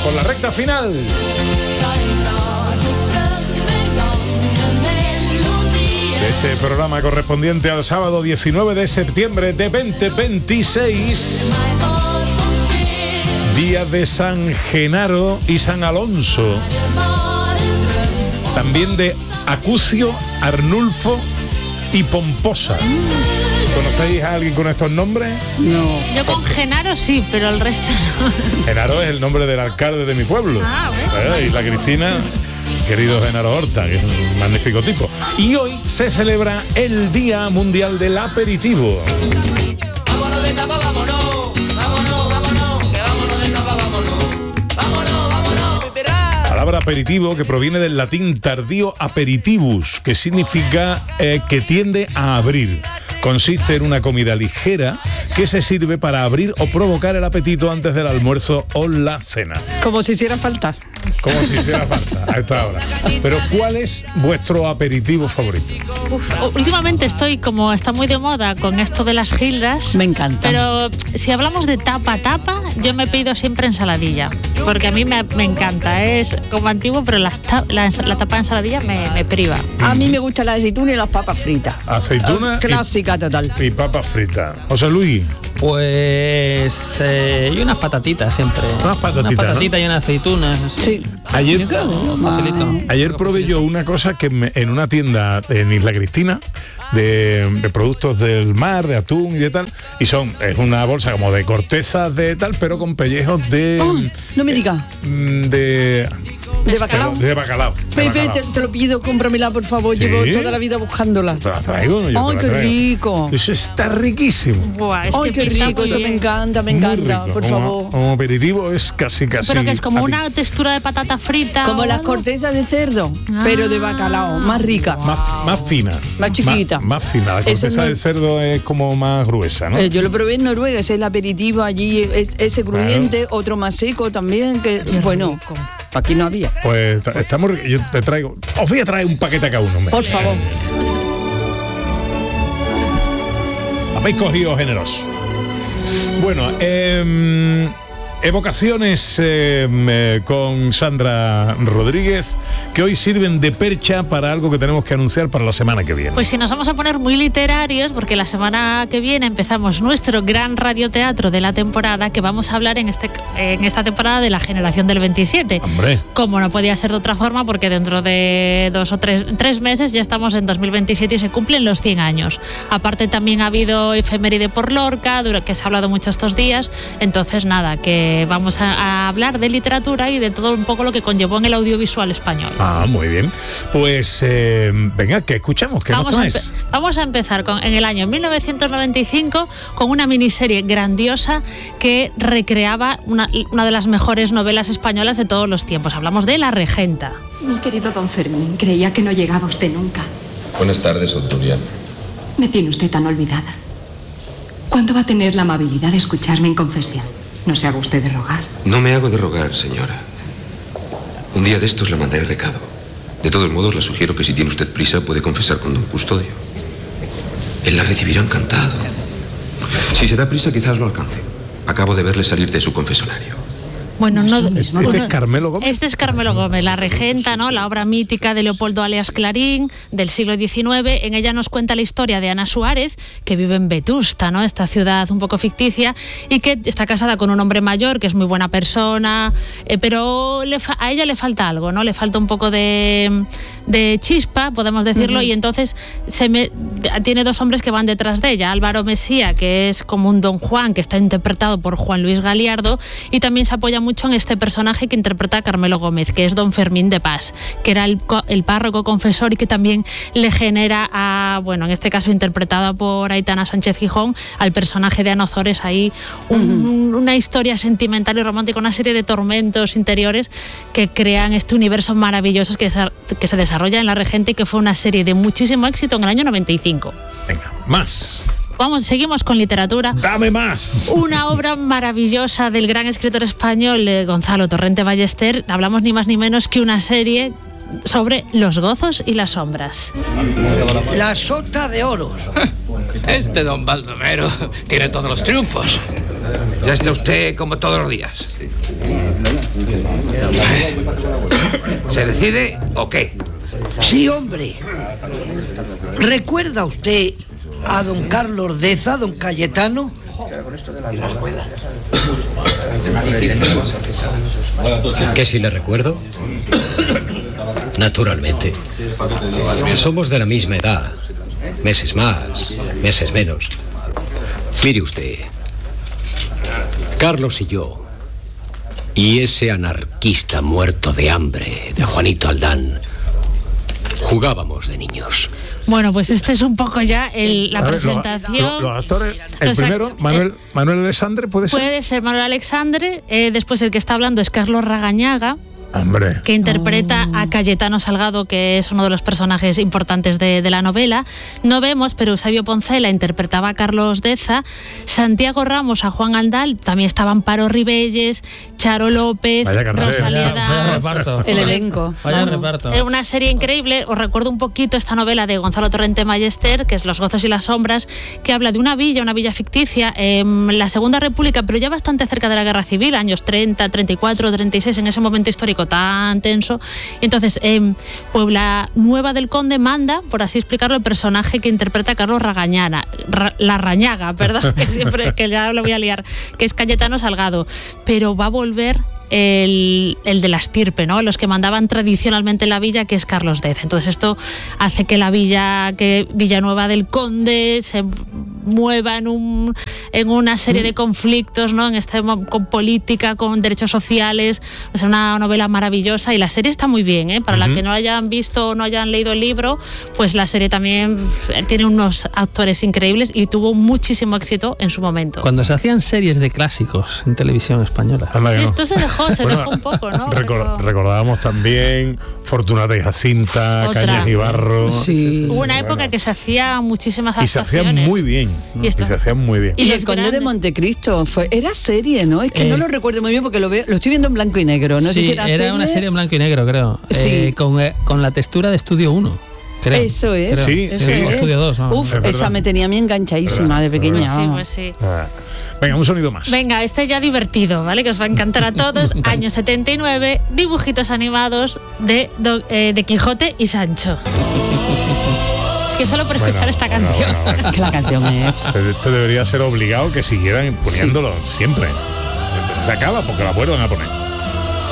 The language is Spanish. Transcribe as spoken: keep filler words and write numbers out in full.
por la recta final. De este programa correspondiente al sábado diecinueve de septiembre de veinte veintiséis, día de San Genaro y San Alonso, también de Acucio, Arnulfo y Pomposa. ¿Conocéis a alguien con estos nombres? No. Yo con Genaro sí, pero el resto no. Genaro es el nombre del alcalde de mi pueblo. Ah, bueno. ¿Eh? Y la Cristina, querido Genaro Horta, que es un magnífico tipo. Y hoy se celebra el Día Mundial del Aperitivo. Vámonos de tapa, vámonos, vámonos, vámonos, que vámonos de tapa, vámonos, vámonos, vámonos. Palabra aperitivo que proviene del latín tardío aperitivus, que significa eh, que tiende a abrir. Consiste en una comida ligera que se sirve para abrir o provocar el apetito antes del almuerzo o la cena. Como si hiciera falta. Como si hiciera falta a esta hora. Pero ¿cuál es vuestro aperitivo favorito? Uf, últimamente estoy, como está muy de moda con esto de las gildas. Me encanta. Pero si hablamos de tapa tapa, yo me pido siempre ensaladilla, porque a mí me, me encanta. Es como antiguo, pero la, la, la tapa de ensaladilla me, me priva. A mí me gusta la aceituna y las papas fritas. Aceituna clásica y, total. Y papas fritas. José Luis. Pues eh, y unas patatitas siempre. Unas patatitas, unas patatitas, ¿no? Y unas aceitunas. Sí. Ayer, yo creo, facilito. ayer probé yo una cosa que me, en una tienda en Isla Cristina de, de productos del mar, de atún y de tal, y son, es una bolsa como de cortezas de tal, pero con pellejos de... Oh, no me digas. De... De bacalao. De bacalao. De Pepe, bacalao. te, te lo pido, cómpramela, por favor. ¿Sí? Llevo toda la vida buscándola. Te la traigo. Yo Ay, te qué la traigo. rico. Eso está riquísimo. Buah, es Ay, que qué pinta rico, muy eso me bien. encanta, me Muy encanta, rico. por Como- favor. Como aperitivo es casi, casi... Pero que es como api- una textura de patata frita. Como o las algo. cortezas de cerdo, Ah. pero de bacalao, más rica. Más, más fina. Más chiquita. Más, más fina. La Eso corteza no- de cerdo es como más gruesa, ¿no? Eh, yo lo probé en Noruega, ese es el aperitivo allí, es- ese crujiente, otro más seco también, que bueno, aquí no había. Pues está- estamos... Yo te traigo... Os voy a traer un paquete a cada uno. Por favor. Habéis cogido generoso. Bueno, eh, evocaciones eh, eh, con Sandra Rodríguez, que hoy sirven de percha para algo que tenemos que anunciar para la semana que viene. Pues si nos vamos a poner muy literarios, porque la semana que viene empezamos nuestro gran radioteatro de la temporada, que vamos a hablar en, este, en esta temporada de la generación del veintisiete. Hombre. Como no podía ser de otra forma, porque dentro de dos o tres, tres meses ya estamos en dos mil veintisiete y se cumplen los cien años. Aparte también ha habido efeméride por Lorca, que se ha hablado mucho estos días. Entonces nada, que vamos a, a hablar de literatura y de todo un poco lo que conllevó en el audiovisual español. Ah, muy bien. Pues eh, venga, que escuchamos, que nos Vamos a, traes. empe- vamos a empezar con, en el año mil novecientos noventa y cinco con una miniserie grandiosa que recreaba una, una de las mejores novelas españolas de todos los tiempos. Hablamos de La Regenta. Mi querido don Fermín, creía que no llegaba usted nunca. Buenas tardes, Obdulia. Me tiene usted tan olvidada. ¿Cuándo va a tener la amabilidad de escucharme en confesión? No se haga usted de rogar. No me hago de rogar, señora. Un día de estos le mandaré recado. De todos modos, le sugiero que si tiene usted prisa puede confesar con don Custodio. Él la recibirá encantado. Si se da prisa, quizás lo alcance. Acabo de verle salir de su confesonario. Bueno, no, Este es Carmelo Gómez. Este es Carmelo Gómez, La Regenta, ¿no? La obra mítica de Leopoldo alias Clarín, del siglo diecinueve. En ella nos cuenta la historia de Ana Suárez, que vive en Vetusta, ¿no? Esta ciudad un poco ficticia, y que está casada con un hombre mayor, que es muy buena persona, eh, pero le fa- a ella le falta algo, ¿no? Le falta un poco de, de chispa, podemos decirlo, uh-huh. Y entonces se me, tiene dos hombres que van detrás de ella. Álvaro Mesía, que es como un Don Juan, que está interpretado por Juan Luis Galiardo, y también se apoya mucho en este personaje que interpreta Carmelo Gómez, que es don Fermín de Paz, que era el, el párroco confesor y que también le genera a, bueno, en este caso interpretada por Aitana Sánchez Gijón, al personaje de Ana Ozores ahí un, uh-huh. una historia sentimental y romántica, una serie de tormentos interiores que crean este universo maravilloso que se, que se desarrolla en La Regenta y que fue una serie de muchísimo éxito en el año noventa y cinco. Venga, más. Vamos, seguimos con literatura. ¡Dame más! Una obra maravillosa del gran escritor español eh, Gonzalo Torrente Ballester. Hablamos ni más ni menos que una serie sobre los gozos y las sombras. La sota de oros. Este don Baldomero tiene todos los triunfos. Ya está usted como todos los días. ¿Se decide o qué? Sí, hombre. ¿Recuerda usted a don Carlos Deza, don Cayetano? ¿Que si le recuerdo? Naturalmente. Somos de la misma edad. Meses más, meses menos. Mire usted. Carlos y yo, y ese anarquista muerto de hambre de Juanito Aldán, jugábamos de niños. Bueno, pues este es un poco ya el, la A ver, presentación. Los, los, los actores, el Los primero, act- Manuel, eh, Manuel Alexandre, ¿puede ser? Puede ser Manuel Alexandre, eh, después el que está hablando es Carlos Ragañaga, Hombre. que interpreta a Cayetano Salgado, que es uno de los personajes importantes de, de la novela. No vemos, pero Eusebio Poncela interpretaba a Carlos Deza, Santiago Ramos a Juan Aldán, también estaban Amparo Ribelles, Charo López, Vaya cartel. Rosalía Vaya- vaya Dans. reparto. El elenco. Vaya Vamos. reparto. Es una serie increíble. Os recuerdo un poquito esta novela de Gonzalo Torrente Ballester, que es Los gozos y las sombras, que habla de una villa, una villa ficticia, en la Segunda República, pero ya bastante cerca de la Guerra Civil, años treinta, treinta y cuatro, treinta y seis, en ese momento histórico tan tenso. Y entonces, en Puebla Nueva del Conde manda, por así explicarlo, el personaje que interpreta a Carlos Ragañana, Ra- la Rañaga, perdón, que siempre que ya lo voy a liar, que es Cayetano Salgado, pero va a volver el, el de la estirpe, ¿no? Los que mandaban tradicionalmente en la villa, que es Carlos Deza. Entonces esto hace que la villa, que Villanueva del Conde se mueva en un en una serie de conflictos, ¿no? En este mo- con política, con derechos sociales. Es una novela maravillosa y la serie está muy bien, ¿eh? Para uh-huh. la que no hayan visto o no hayan leído el libro, pues la serie también tiene unos actores increíbles y tuvo muchísimo éxito en su momento. Cuando se hacían series de clásicos en televisión española. Anda que Sí, no. esto se dejó, se Bueno, dejó un poco, ¿no? Recor- Pero recordábamos también Fortunata y Jacinta, Otra. Cañas y Barro. Sí. hubo una época que se hacía muchísimas Y se hacían adaptaciones. muy bien. Y Y, esto- se hacían muy bien. Y Y los el Conde de grandes- Montecristo fue, era serie, ¿no? Es que Eh, no lo recuerdo muy bien porque lo veo, lo estoy viendo en blanco y negro. No sí, sé si era, era serie. una serie en blanco y negro, creo. Sí. Eh, con, eh, con la textura de Estudio uno. Creo. Eso es. Creo. Sí, eso sí. es. Estudio dos, ¿no? Uf, Es verdad. esa me tenía a mí enganchadísima de pequeña. Pues sí, vamos. pues sí. Ah. Venga, un sonido más. Venga, este ya divertido, ¿vale? Que os va a encantar a todos. Año setenta y nueve, dibujitos animados de, do- eh, de Quijote y Sancho. Es que solo por Bueno, escuchar esta bueno, canción. bueno, bueno. Que la canción es. Esto debería ser obligado que siguieran poniéndolo siempre. Se acaba porque la vuelvan a poner.